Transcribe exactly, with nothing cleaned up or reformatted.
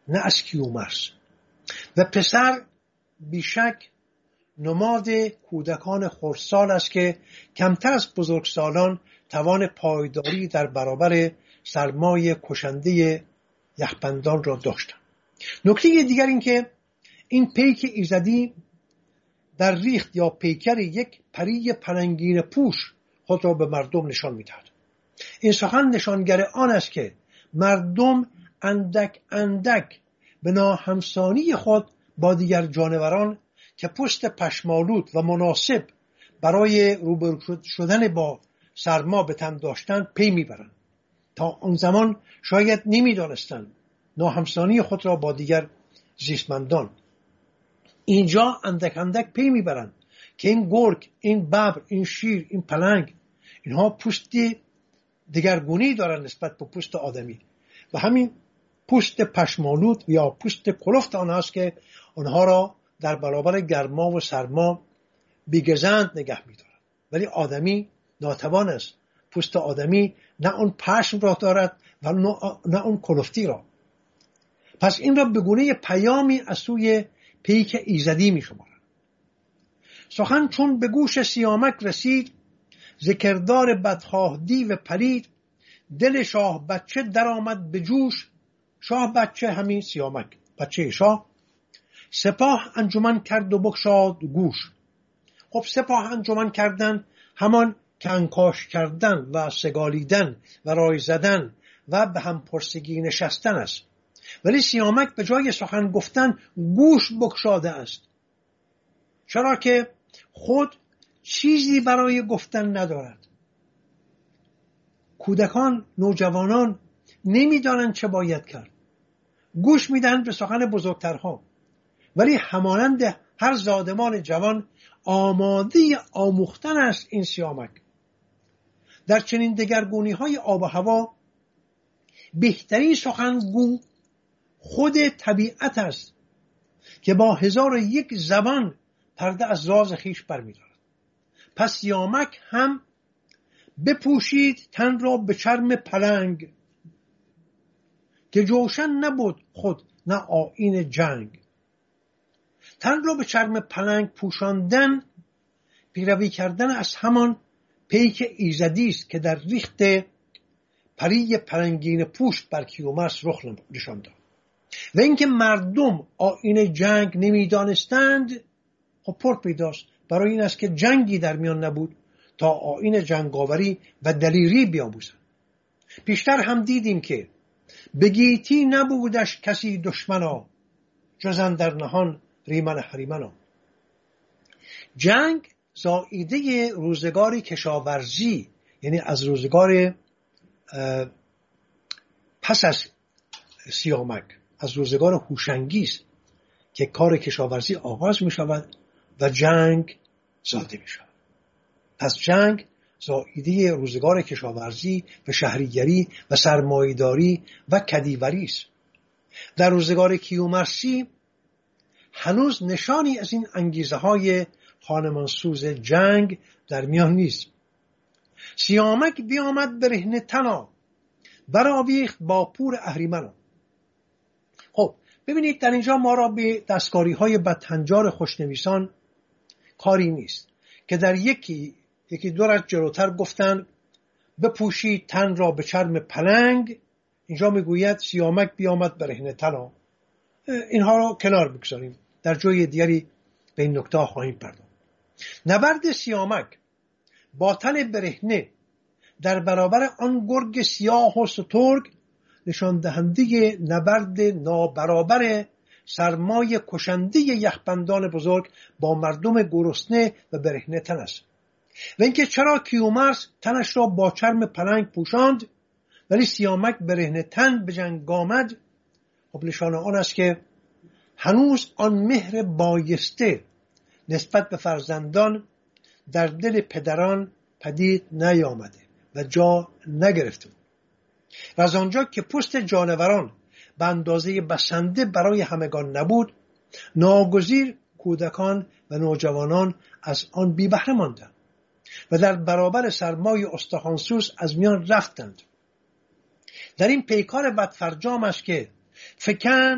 نه از کیومرث. و پسر بیشک نماد کودکان خردسال است که کمتر از بزرگسالان توان پایداری در برابر سرمای کشنده یخبندان را داشتند. نکته دیگر این که این پیک ایزدی در ریخت یا پیکر یک پری پلنگین پوش خود را به مردم نشان می‌دهد. این سخن نشانگر آن است که مردم اندک اندک به ناهمسانی خود با دیگر جانوران که پوست پشمالود و مناسب برای روبرو شدن با سرما به تن داشتند پی میبرند. تا آن زمان شاید نمیدانستند ناهمسانی خود را با دیگر زیستمندان. اینجا اندک اندک پی میبرند که این گرگ، این ببر، این شیر، این پلنگ، اینها پوستی دگرگونی دارند نسبت به پوست آدمی و همین پوست پشمالود یا پوست کلفت آنهاست که آنها را در برابر گرما و سرما بیگزند نگه می‌دارد. ولی آدمی ناتوان است. پوست آدمی نه اون پشم را دارد و نه اون کلفتی را. پس این را به گونه پیامی از سوی پیک ایزدی می‌شمارند. سخن چون به گوش سیامک رسید، ز کردار بدخواه دیو پلید، دل شاه بچه در آمد به جوش. شاه بچه همین سیامک، بچه شاه. سپاه انجمن کرد و بگشاد گوش. خب سپاه انجمن کردن همان کنکاش کردن و سگالیدن و رای زدن و به هم پرسگی نشستن است. ولی سیامک به جای سخن گفتن گوش بگشاده است. چرا که خود چیزی برای گفتن ندارد. کودکان، نوجوانان نمیدانند چه باید کرد. گوش میدن به سخن بزرگترها، ولی همانند هر زادمان جوان آماده آموختن است این سیامک. در چنین دگرگونی های آب و هوا بهترین سخنگو خود طبیعت است که با هزار و یک زبان پرده از راز خیش برمی‌دارد. پس سیامک هم بپوشید تن را به چرم پلنگ که جوشن نبود خود نه آیین جنگ. تن را به چرم پلنگ پوشاندن پیروی کردن از همان پیک ایزدی است که در ریخت پری پلنگین پوش بر کیومرث رخ نشان داد. و اینکه مردم آیین جنگ نمیدانستند خب پرت پیداست. برای این است که جنگی در میان نبود تا آیین جنگاوری و دلیری بیاموزند. پیشتر هم دیدیم که به گیتی نبودش کسی دشمنا، جز اندر نهان ریمن هریمنا. جنگ زائیده روزگار کشاورزی، یعنی از روزگار پس از سیامک، از روزگار هوشنگیز که کار کشاورزی آغاز می شود و جنگ زاده می شود. پس جنگ زائیده روزگار کشاورزی و شهریگری و سرمایه‌داری و کدیوری است. در روزگار کیومرثی هنوز نشانی از این انگیزه های خانمانسوز جنگ در میان نیست. سیامک بیامد برهنه تنا، برآویخت با پور اهریمنا. خب ببینید در اینجا ما را به دستکاری های بدهنجار خوشنویسان کاری نیست که در یکی یکی دو رد جلوتر گفتن بپوشید تن را به چرم پلنگ، اینجا میگوید سیامک بیامد برهنه تنا. اینها را کنار بگذاریم، در جای دیگری به این نکته خواهیم پرداخت. نبرد سیامک با تن برهنه در برابر آن گرگ سیاه و سترگ نشان دهنده نبرد نابرابر سرمای کشنده یخبندان بزرگ با مردم گرسنه و برهنه تن است. و اینکه چرا کیومرث تنش را با چرم پلنگ پوشاند ولی سیامک برهنه تن به جنگ آمد، خب نشانه آن است که هنوز آن مهر بایسته نسبت به فرزندان در دل پدران پدید نیامده و جا نگرفته بود. و از آنجا که پوست جانوران به اندازه بسنده برای همگان نبود، ناگزیر کودکان و نوجوانان از آن بی بهره ماندند و در برابر سرمای استخوانسوز از میان رفتند. در این پیکار بدفرجام است که فکن